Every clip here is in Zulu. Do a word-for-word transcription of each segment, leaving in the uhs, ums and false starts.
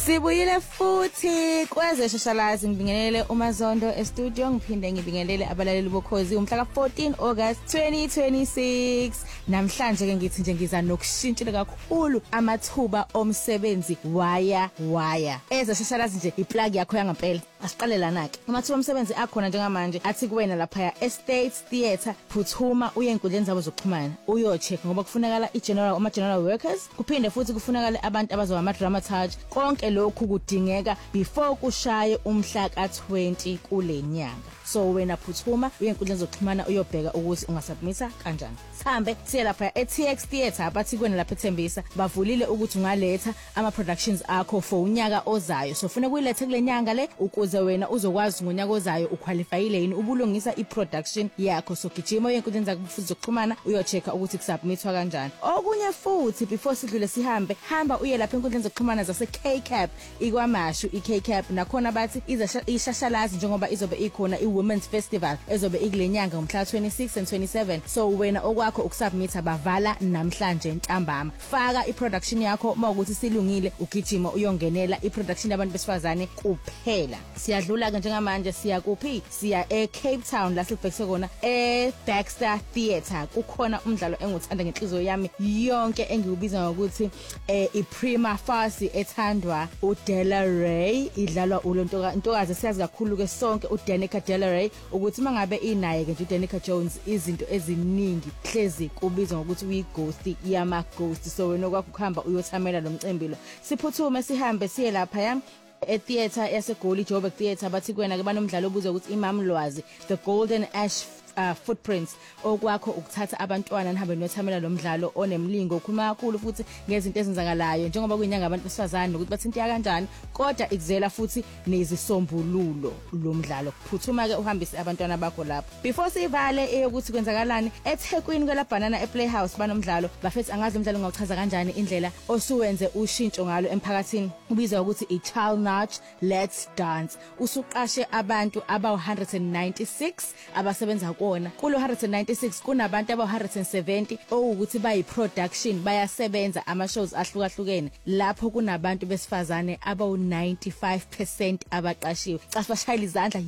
Sibuyile futhi kweze shashalazi ngibingelele uMazondo e-studio ngiphinde ngibingelele abalaleli bokhozi umhla ka fourteen August twenty twenty-six. Namhlanje ke ngithi nje ngiza nokushintshela kakhulu amathuba omsebenzi waya waya. Eze shashalazi nje iplug yakho yangempela. Asiqale lana ke. Amathuba omsebenzi akhona njengamanje athi kuwena lapha ya Estate Theatre phuthuma uye enkundleni zabo zokuxhumana uyocheck ngoba kufunakala i-general ama general workers kuphinde futhi kufunakala abantu abazoba ama dramaturge konke lokhu kudingeka before kushaye umhla ka twenty kule nyanga. So wena phuthuma uye enkundleni zokuxhumana uyobheka ukuthi ungasubmita kanjani. Sihambe siye lapha e-T X Theatre abathi kuwena lapha eThembisa bavulile ukuthi ungaletha ama productions akho for unyaka ozayo. So ufuna kuyilethe kule nyanga le ukuze wena uzokwazi ngonyaka ozayo uqualifyile yini ubulungisa i-production yakho. So gijima uye enkundleni zokuxhumana uyochecka ukuthi kusubmitwa kanjani. Okunye futhi before sidlule sihambe hamba uye lapha enkundleni zokuxhumana zase K CAP ikwamashu i-K CAP nakhona bathi izashashalazi njengoba izobe ikhona i-Women's Festival ezobe ikule nyanga ngomhla twenty-six and twenty-seven. So wena okwakho ukusubmita bavala namhlanje ntambama. Faka i-production yakho mawukuthi silungile ugijima uyongenela i-production yabantu besifazane kuphela. Siyadlula ke njengamanje siya kuphi? Siya e-Cape Town la sibhekise khona e-Baxter Theatre. Kukhona umdlalo enguthanda ngenhliziyo yami yonke engiubiza ngokuthi eh iPrima Facie ethandwa uDella Ray idlalwa uLontoka Ntokazi. Siyazi kakhulu ke sonke uDanica Della Ray ukuthi mangabe inaye ke nje uDanica Jones izinto eziningi hlezi kubizwa ngokuthi uyi-ghost yama ghost. So wena okwakho ukuhamba uyothamela lo mcimbi lo. Siphuthume sihambe siye lapha ya e-theatre yaseGoli Joburg Theatre bathi kuwena ke banomdlalo obuzwa ukuthi Imam Lwazi the Golden Ash Uh, footprints okwakho ukuthatha abantwana nihambe nothamela lo mdlalo onemlingo ukhuluma kakhulu futhi ngezinto ezenzakalayo njengoba kuyinyanga abantu besifazane ukuthi bathinta kanjani kodwa ikuzela futhi nezisombululo lo mdlalo. Phuthuma ke uhambise abantwana bakho lapho before sivale eyokuthi kwenzakalani eThekwini kwela Banana ePlayhouse banomdlalo bafethi angazi umdlalo ngawuchaza kanjani indlela osuwenze ushintsho ngalo emphakathini ubizwa ukuthi iChild March Let's Dance. Usuqashe abantu aba one hundred ninety-six abasebenza kulo one hundred ninety-six kunabantu aba one hundred seventy okuthi bayi production bayasebenza ama shows ahlukahlukene lapho kunabantu besifazane aba ninety-five percent abaqashiwe. Casibashayila izandla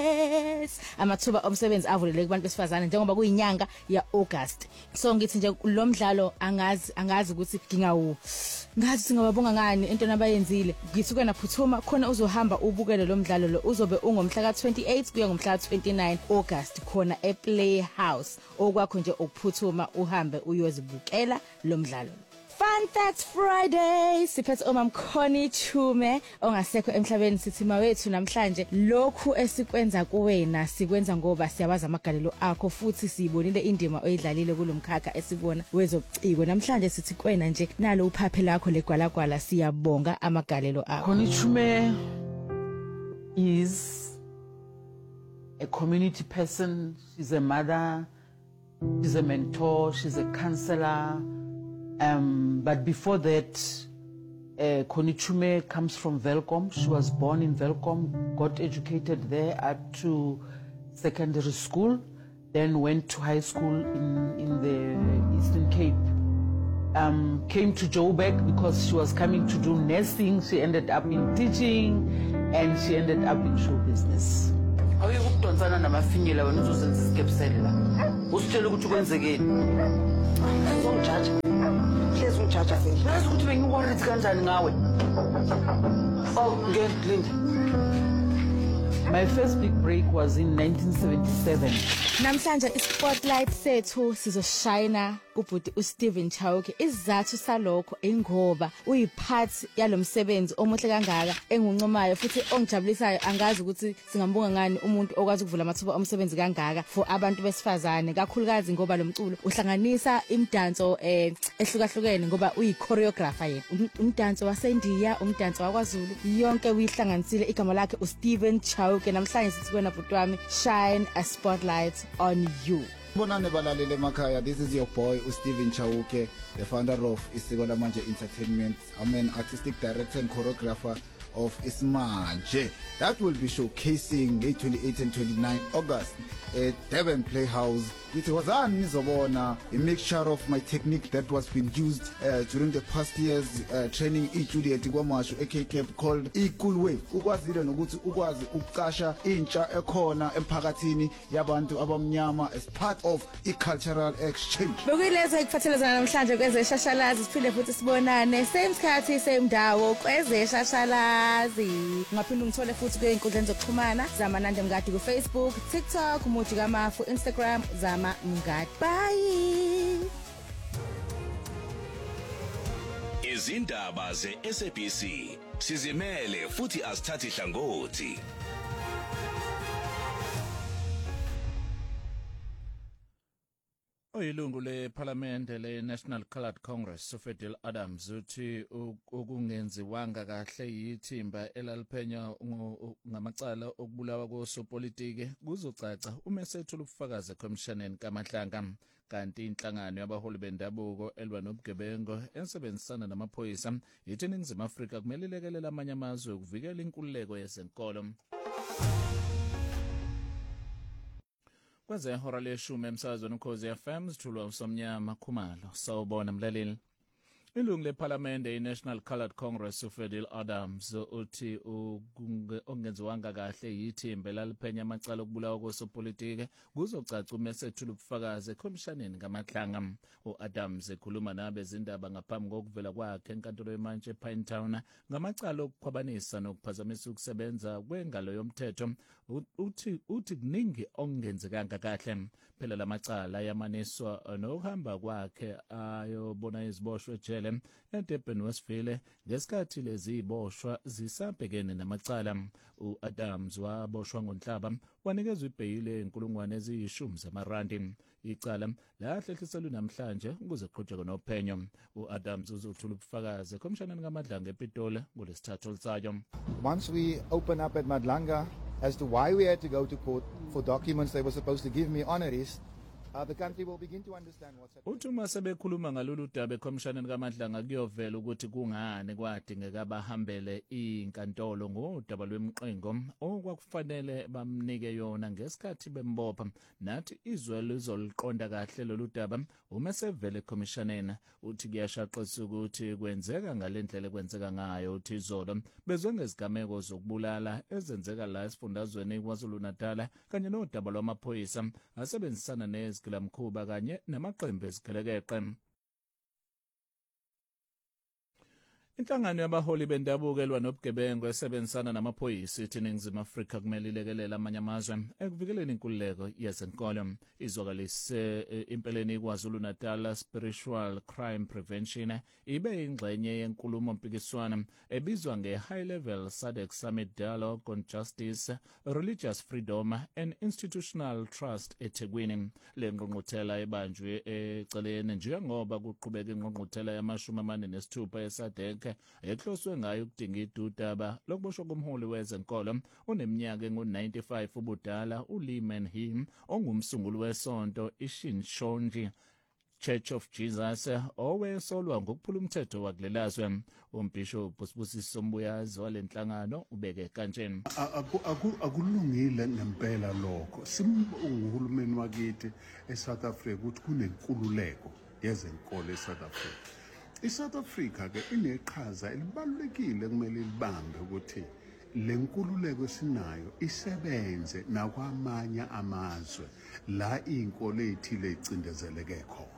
yes amathuba omsebenzi avuleleke kubantu besifazane njengoba kuyinyanga ya August. So ngithi nje lo mdlalo angazi angazi ukuthi ngingawu ngathi singababonga ngani into nabayenzile ngithi kwena phuthuma khona uzohamba ubukele lo mdlalo lo uzobe ungomhla ka twenty-eight kuya ngomhla ka twenty-nine August khona ePlayhouse okwakho nje ukuphuthuma uhambe uyozibukela lo mdlalo. Fun Facts Friday siphethe omamkhoni Chume ongasekho emhlabeni sithi mawethu namhlanje lokhu esikwenza kuwena sikwenza ngoba siyawazi amagalelo akho futhi sibonile indima oyidlalile kulomkhakha esibona wezobuciko. Namhlanje sithi kwena nje nalo uphaphe lakho legwalagwala siyabonga amagalelo akho. Khoni Chume is a community person, she's a mother, she's a mentor, she's a counselor. Um, but before that, uh, Khoni Chume comes from Welkom. She was born in Welkom, got educated there up to secondary school, then went to high school in, in the Eastern Cape. Um, came to Joburg because she was coming to do nursing. She ended up in teaching and she ended up in show business. Awu ukudonsana namafinyela wena uzosenza isikepsele la. Usitshela ukuthi kwenzekeni. Uzongijaja. Hlezi ungijaja vele. Yazi ukuthi bengiworried kanjani ngawe. Oh, ngeke Linda. My first big break was in nineteen seventy-seven. Namhlanje ispotlight sethu sizoshayina kubhuti uSteven Chauke. Isizathu salokho ingoba uyiphathi yalomsebenzi omuhle kangaka enguncomayo futhi ongijabulisayo. Angazi ukuthi singambonga ngani umuntu okwazi ukuvula amathuba omsebenzi kangaka for abantu besifazane kakhulukazi ngoba lo mculo uhlanganisa imidanso eh ehlukahlukene ngoba uyi choreographer yena umdanso waseNdiya umdanso wakwaZulu yonke uyihlanganisile. Igama lakhe uSteven Chauke. Namhlanje sithi kwena bhuti wami shine a spotlight on you. Bonane balalele emakhaya, this is your boy uSteven Chauke, the founder of Isiko Lamanje Entertainment. I'm an artistic director and choreographer of Ismanje. That will be showcasing the twenty-eighth and twenty-ninth August at Durban Playhouse. It was a mixture of my technique that was being used uh, during the past years uh, training e-Juliet Guamashu A K camp called E-Cool Way. Ukwazile nokuthi ukwazi ukuqasha intsha ekhona emphakathini yabantu abamnyama as part of i-cultural exchange. Bekuyilezo ekuphathelezana namhlanje kwezeshashalazi siphinde futhi sibonane same sikhathi same ndawo kwezeshashalazi. Ungaphinde ungithole futhi kwinkundla zokuxhumana zamanande mngadi ku Facebook, TikTok, Umuji Kamafu, Instagram zama Mngadi. Bye. Izindaba ze-S A B C sizimele futhi asithathi hlangothi. Oyilungu leParliamente leNational Coloured Congress uFedil Adams uthi okungenziwanga kahle yithimba elaliphenya ngamacala okubulawa kosopolitiki kuzocaca uma sethula ubufakazi ekhomshaneni kaMahlanga kanti inhlangano yabaholi bendabuko elwa nobugebengu esebenzisana namaphoyisa yithi iNingizimu Afrika kumele ilekelele amanye amazwe ukuvikela inkululeko yezenkolo. Kweze hora leshumi emsazweni Ukhozi F M sithulwa uSomnyama Khumalo. Sawubona mlaleli. Ilungu leParliamente iNational Coloured Congress uFedil Adams uthi ongenziwanga kahle yithimba laliphenya amacala okubulawa kosopolitiki kuzocaca uma sethula ubufakazi ekhomshaneni kaMahlanga. uAdams ekhuluma nabezindaba ngaphambi kokuvela kwakhe enkantolo yeMantshi ePinetown ngamacala okukhwabanisa nokuphazamisa ukusebenza kwengalo yomthetho. uthi uthi kuningi okungenzekanga kahle phela lamacala yamaniswa nokuhamba kwakhe ayobona iziboshwe ejele eDurban Westville ngesikhathi lezi iboshwa zisabhekene namacala. uAdams waboshwa ngoNhlaba wanikezwa ibheyile inkulungwane eziyishumi zamarandi. Icala lahlehliselwe namhlanje ukuze kuqhutshekwe nophenyo. uAdams uzothula ubufakazi ekhomshaneni kaMahlanga ePitoli ngolesithathu olisayo. Once we open up at Madlanga as to why we had to go to court for documents they were supposed to give me honoris, Uh, the country will begin to understand what's happening. Uthi uma sebekhuluma ngalolu daba ekhomshaneni kaMahlanga kuyovela ukuthi kungani kwadingeka bahambele inkantolo ngodaba lwemqingo okwakufanele bamnike yona ngesikhathi bembopha. Nathi izwe lizoliqonda kahle lolu daba uma sevele ekhomshaneni. Uthi kuyashaqisa ukuthi kwenzeka ngalendlela kwenzeka ngayo. Uthi izolo bezwe ngezigameko zokubulala ezenzeka la esifundazweni KwaZulu-Natal kanye nodaba lwamaphoyisa asebenzisana nez Mkhuba kanye namaqembu ezigelekeqe. Inhlangano yabaholi bendabuko elwa nobugebengu esebenzisana namaphoyisa ithi iNingizimu Afrika kumele ilekelele amanye amazwe ekuvikeleni inkululeko yezenkolo. Izwakalise impeleni KwaZulu-Natal Spiritual Crime Prevention ibe ingxenye yenkulumo mpikiswano ebizwa nge-High Level S A D C Summit Dialogue on Justice, Religious Freedom and Institutional Trust eThekwini. Le ngqungquthela ebanjwe eceleni njengoba kuqhubeka ingqungquthela yamashumi amane nesithupha ye-S A D C ehloswe ngayo ukudinga idudaba lokuboshwa komholi wezenkolo oneminyaka engu-ninety-five ubudala uLeeman Him ongumsunguli wesonto iShinshonji Church of Jesus owesolwa ngokuphula umthetho wakulelazwe. Umbishop Sibusiso Mbuyazi walenhlangano ubeke kanjeni. Akulungile ngempela lokho. Simbungulumeni wakithi eSouth Africa ukuthi kunenkululeko yezenkolo eSouth Africa. iSouth Africa ke ineqhaza elibalulekile kumele libambe ukuthi lenkululeko sinayo isebenze nakwamanye amazwe la inkolo ethile icindezeleke khona.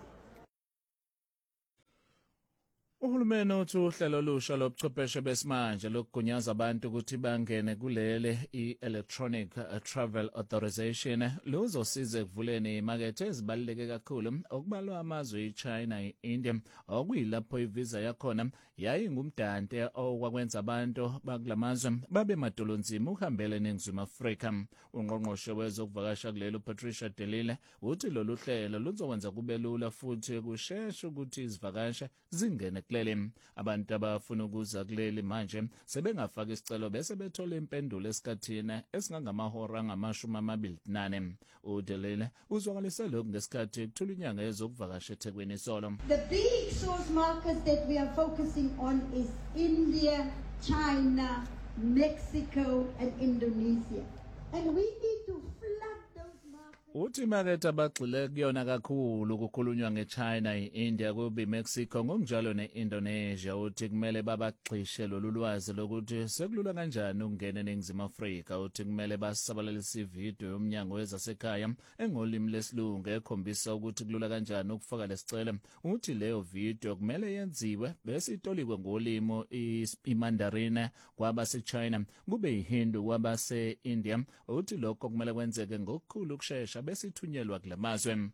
Uhulumeni uthi uhlelo olusha lobuchwepheshe besimanje lokugunyaza abantu ukuthi bangene kulele i-electronic travel authorization luzosiza ekuvuleni imakethe ezibaluleke kakhulu okubalwa amazwe iChina, iIndia okuyilapho ivisa yakhona yayingumdante okwakwenza abantu bakulamazwe babe madolonzima ukuhambela eNingizimu Afrika. Ungqongqoshe wezokuvakasha kulelo Patricia de Lille uthi lolu hlelo luzokwenza kube lula futhi kusheshe ukuthi izivakasha zingene kuleli. Abantu abafuna ukuza kuleli manje sebengafaka isicelo bese bethola impendulo esikhathini esingangamahora angamashumi amabili nane. uDelele uzwakalise lokhu ngesikhathi kuthula inyanga yezokuvakasha eThekwini solo. The big source markets that we are focusing on is India, China, Mexico, and Indonesia. And we need to flood those markets. Uthi market abagxile kuyona kakhulu ukukhulunywa ngeChina, iIndia, kubi Mexico ngokunjalo neIndonesia. Uthi kumele babagxishe lolu lwazi lokuthi sekulula kanjani ukungena eNingizimu Afrika. Uthi kumele basabalalise ividiyo yomnyango wezasekhaya engolimi lesilungu ekhombisa ukuthi kulula kanjani ukufaka lesicelo. Uthi leyo video kumele yenziwe bese itolikwe ngolimo iMandarin kwabaseChina, kube iHindu kwabaseIndia. Uthi lokho kumele kwenzeke ngokukhulu ukushesha bese ithunyelwa kulamazwe.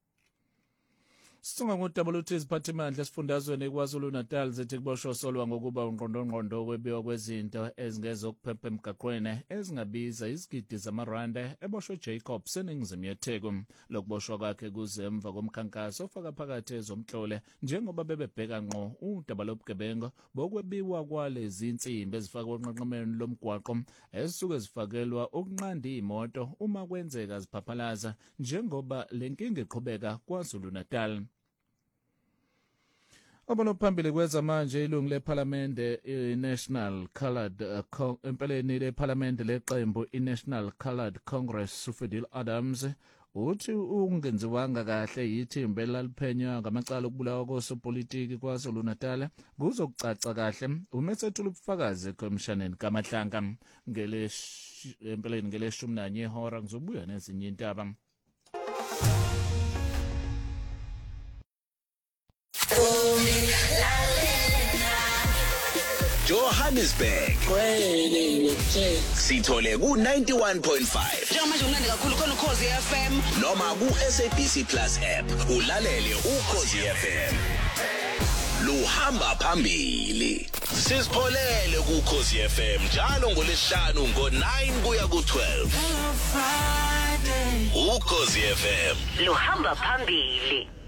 Songa ngudaba luthi iziphathimandla esifundazweni eKwaZulu Natal zithi kuboshwa solwa ngokuba ungqondongqondo kwebiwa kwezinto ezingezokuphepha emgaqweni ezingabiza izigidi zamaranda eboshwe Jacob seningizimu yeTheku. Lokuboshwa kwakhe kuze emva komkhankaso ofaka phakathi ezomhlole njengoba bebebheka ngqo udaba lobugebengu bokwebiwa kwalezi insimbi ezifakwa onqenqemeni lomgwaqo ezisuke zifakelwa ukunqanda imoto uma kwenzeka ziphaphalaza njengoba lenkinga iqhubeka KwaZulu Natal. Abono phambili kweza manje ilungu leParliamente iNational Coloured empeleni leParliamente leqembu iNational Coloured Congress Sufedil Adams uthi ungenziwanga kahle yithimba elaliphenywa ngamacala okubulawa kosopolitiki kwaZulu Natal kuzokucaca kahle umethethula ubufakazi ekomshaneni kaMahlanga ngele empeleni ngeleshumi nanye ihora ngizobuya nezinye intaba. Johannesburg sithole ku ninety-one point five njengamanje umnandi kakhulu khona uKhozi F M noma ku S A B C Plus app ulalele uKhozi F M luhamba phambili. Sisipholele ku Khosi F M njalo ngolesihlanu ngo nine kuya ku twelve. uKhosi F M luhamba phambili.